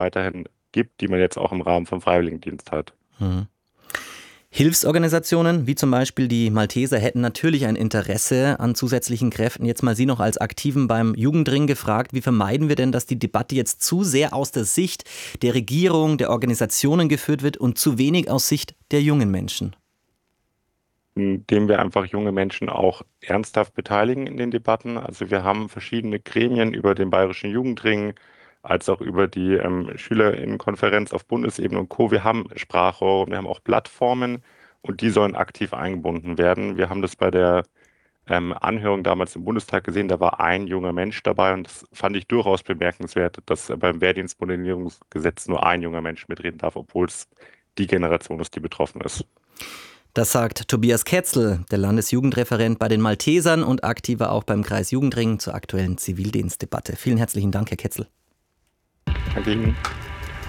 weiterhin gibt, die man jetzt auch im Rahmen vom Freiwilligendienst hat. Mhm. Hilfsorganisationen wie zum Beispiel die Malteser hätten natürlich ein Interesse an zusätzlichen Kräften. Jetzt mal Sie noch als Aktiven beim Jugendring gefragt, wie vermeiden wir denn, dass die Debatte jetzt zu sehr aus der Sicht der Regierung, der Organisationen geführt wird und zu wenig aus Sicht der jungen Menschen? Indem wir einfach junge Menschen auch ernsthaft beteiligen in den Debatten. Also wir haben verschiedene Gremien über den Bayerischen Jugendring, als auch über die Schülerinnenkonferenz auf Bundesebene und Co. Wir haben Sprachrohre, wir haben auch Plattformen und die sollen aktiv eingebunden werden. Wir haben das bei der Anhörung damals im Bundestag gesehen, da war ein junger Mensch dabei und das fand ich durchaus bemerkenswert, dass beim Wehrdienstmodellierungsgesetz nur ein junger Mensch mitreden darf, obwohl es die Generation ist, die betroffen ist. Das sagt Tobias Ketzel, der Landesjugendreferent bei den Maltesern und aktiver auch beim Kreis Jugendring zur aktuellen Zivildienstdebatte. Vielen herzlichen Dank, Herr Ketzel. Danke Ihnen.